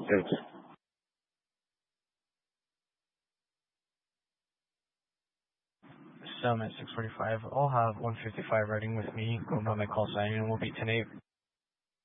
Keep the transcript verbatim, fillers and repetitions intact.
Thanks. Summit six forty-five. I'll have one fifty-five writing with me, going by my call sign, and we'll be ten eight.